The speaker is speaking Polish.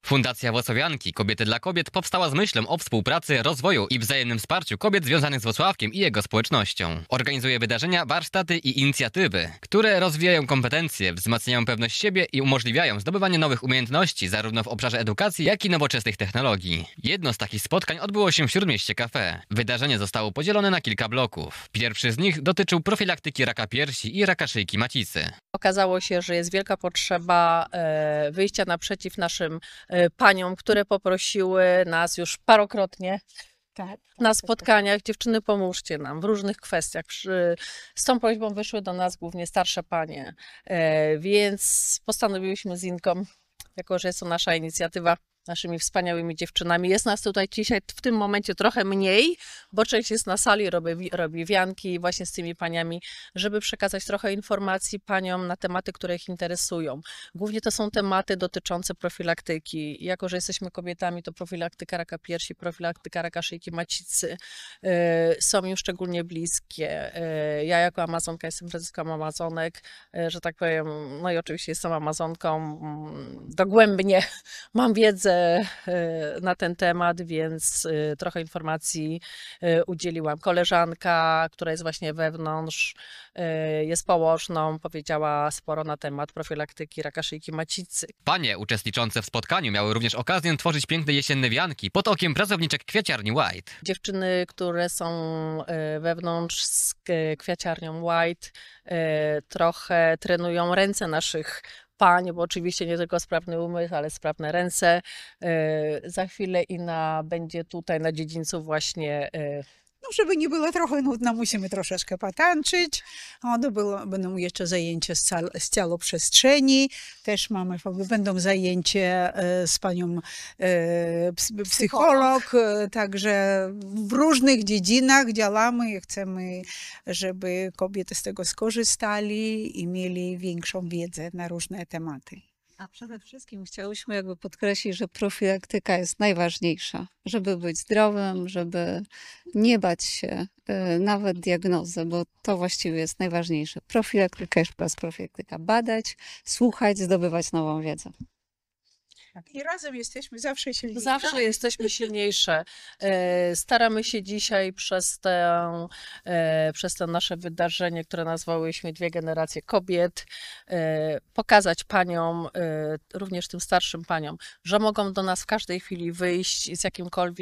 Fundacja Włocławianki Kobiety dla Kobiet powstała z myślą o współpracy, rozwoju i wzajemnym wsparciu kobiet związanych z Włocławkiem i jego społecznością. Organizuje wydarzenia, warsztaty i inicjatywy, które rozwijają kompetencje, wzmacniają pewność siebie i umożliwiają zdobywanie nowych umiejętności zarówno w obszarze edukacji, jak i nowoczesnych technologii. Jedno z takich spotkań odbyło się w Śródmieście Cafe. Wydarzenie zostało podzielone na kilka bloków. Pierwszy z nich dotyczył profilaktyki raka piersi i raka szyjki macicy. Okazało się, że jest wielka potrzeba wyjścia naprzeciw naszym paniom, które poprosiły nas już parokrotnie na spotkaniach. Dziewczyny, pomóżcie nam w różnych kwestiach. Z tą prośbą wyszły do nas głównie starsze panie, więc postanowiłyśmy z Inką, jako że jest to nasza inicjatywa, naszymi wspaniałymi dziewczynami. Jest nas tutaj dzisiaj w tym momencie trochę mniej, bo część jest na sali, robi wianki właśnie z tymi paniami, żeby przekazać trochę informacji paniom na tematy, które ich interesują. Głównie to są tematy dotyczące profilaktyki. Jako że jesteśmy kobietami, to profilaktyka raka piersi, profilaktyka raka szyjki macicy są mi szczególnie bliskie. Ja jako Amazonka jestem prezeską Amazonek, że tak powiem, no i oczywiście jestem Amazonką, dogłębnie mam wiedzę na ten temat, więc trochę informacji udzieliłam. Koleżanka, która jest właśnie wewnątrz, jest położną, powiedziała sporo na temat profilaktyki raka szyjki macicy. Panie uczestniczące w spotkaniu miały również okazję tworzyć piękne jesienne wianki pod okiem pracowniczek kwiaciarni White. Dziewczyny, które są wewnątrz z kwiaciarnią White, trochę trenują ręce naszych pań, bo oczywiście nie tylko sprawny umysł, ale sprawne ręce. Za chwilę Ina będzie tutaj na dziedzińcu właśnie. No, żeby nie było trochę nudno, musimy troszeczkę potańczyć. Będą jeszcze zajęcia z ciałoprzestrzeni. Też będą zajęcia z panią psycholog. Także w różnych dziedzinach działamy i chcemy, żeby kobiety z tego skorzystali i mieli większą wiedzę na różne tematy. A przede wszystkim chciałyśmy podkreślić, że profilaktyka jest najważniejsza, żeby być zdrowym, żeby nie bać się nawet diagnozy, bo to właściwie jest najważniejsze. Profilaktyka, jeszcze raz profilaktyka, badać, słuchać, zdobywać nową wiedzę. I razem jesteśmy zawsze silniejsze. Zawsze jesteśmy silniejsze. Staramy się dzisiaj przez to nasze wydarzenie, które nazwałyśmy Dwie generacje kobiet, pokazać paniom, również tym starszym paniom, że mogą do nas w każdej chwili wyjść z jakimkolwiek